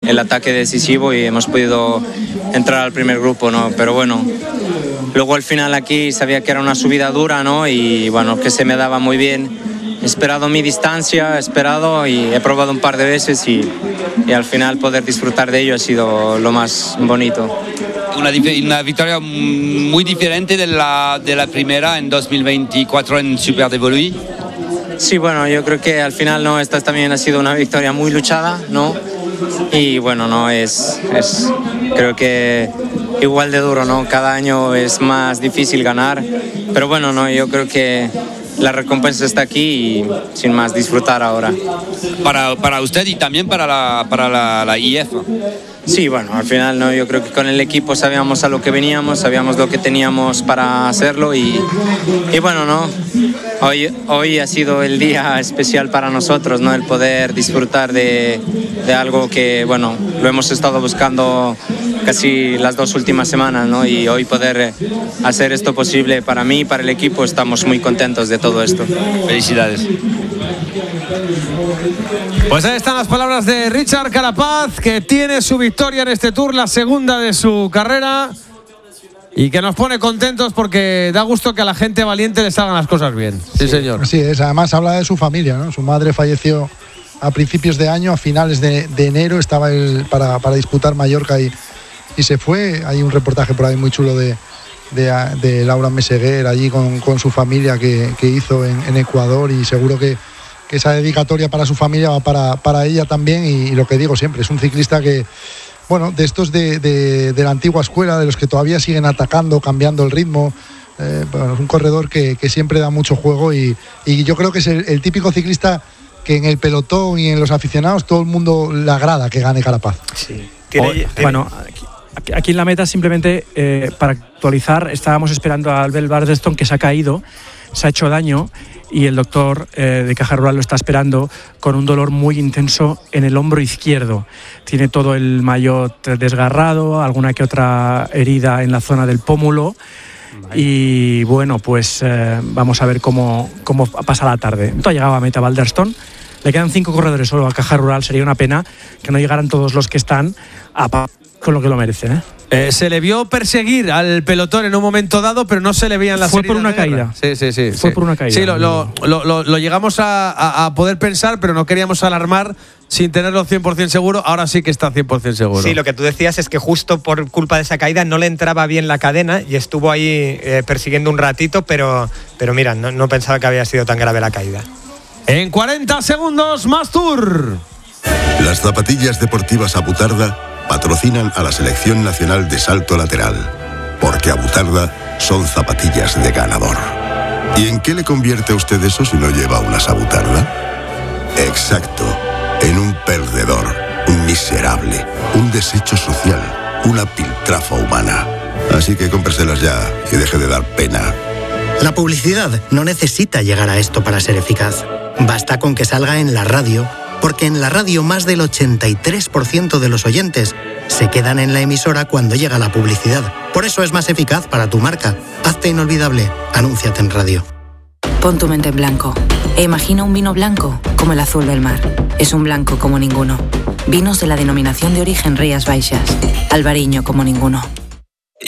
el ataque decisivo y hemos podido entrar al primer grupo, ¿no? Pero bueno, luego al final aquí sabía que era una subida dura, ¿no? Y bueno, que se me daba muy bien. He esperado mi distancia, y he probado un par de veces y al final poder disfrutar de ello ha sido lo más bonito. Una victoria muy diferente de la primera en 2024 en Super Devoluí. Sí, bueno, yo creo que al final no, esta también ha sido una victoria muy luchada, ¿no? Y bueno, no creo que igual de duro, ¿no? Cada año es más difícil ganar, pero bueno, no, yo creo que la recompensa está aquí y sin más disfrutar ahora. Para usted y también para la IF. Sí, bueno, al final no, yo creo que con el equipo sabíamos a lo que veníamos, sabíamos lo que teníamos para hacerlo y bueno, no, hoy ha sido el día especial para nosotros, ¿no? El poder disfrutar de algo que, bueno, lo hemos estado buscando casi las 2 últimas semanas, ¿no? Y hoy poder hacer esto posible para mí y para el equipo, estamos muy contentos de todo esto. Felicidades. Pues ahí están las palabras de Richard Carapaz, que tiene su victoria en este Tour, la segunda de su carrera, y que nos pone contentos porque da gusto que a la gente valiente les salgan las cosas bien. Sí, señor. Así es, además habla de su familia, ¿no? Su madre falleció a principios de año, a finales de enero, estaba él para disputar Mallorca y se fue. Hay un reportaje por ahí muy chulo de Laura Meseguer allí con su familia que hizo en Ecuador, y seguro que esa dedicatoria para su familia va para ella también. Y lo que digo siempre, es un ciclista que, bueno, de estos de la antigua escuela, de los que todavía siguen atacando, cambiando el ritmo. Bueno, es un corredor que siempre da mucho juego y yo creo que es el típico ciclista que en el pelotón y en los aficionados todo el mundo le agrada que gane Carapaz. Sí. Bueno, aquí en la meta simplemente para actualizar, estábamos esperando a Albert Bardeston, que se ha caído, se ha hecho daño, y el doctor de Caja Rural lo está esperando con un dolor muy intenso en el hombro izquierdo. Tiene todo el maillot desgarrado, alguna que otra herida en la zona del pómulo. Y bueno, pues vamos a ver cómo pasa la tarde. Ha llegado a meta Balderston. Le quedan 5 corredores solo a Caja Rural. Sería una pena que no llegaran todos los que están con lo que lo merecen, se le vio perseguir al pelotón en un momento dado, pero no se le veían las heridas. Fue por una caída. Sí. Fue por una caída. Sí, lo llegamos a poder pensar, pero no queríamos alarmar sin tenerlo 100% seguro. Ahora sí que está 100% seguro. Sí, lo que tú decías es que justo por culpa de esa caída no le entraba bien la cadena y estuvo ahí persiguiendo un ratito, pero mira, no pensaba que había sido tan grave la caída. En 40 segundos, más Tour. Las zapatillas deportivas Abutarda patrocinan a la Selección Nacional de Salto Lateral, porque Abutarda son zapatillas de ganador. ¿Y en qué le convierte a usted eso si no lleva unas Abutarda? Exacto, en un perdedor, un miserable, un desecho social, una piltrafa humana. Así que cómpreselas ya y deje de dar pena. La publicidad no necesita llegar a esto para ser eficaz. Basta con que salga en la radio, porque en la radio más del 83% de los oyentes se quedan en la emisora cuando llega la publicidad. Por eso es más eficaz para tu marca. Hazte inolvidable. Anúnciate en radio. Pon tu mente en blanco e imagina un vino blanco como el azul del mar. Es un blanco como ninguno. Vinos de la denominación de origen Rías Baixas. Albariño como ninguno.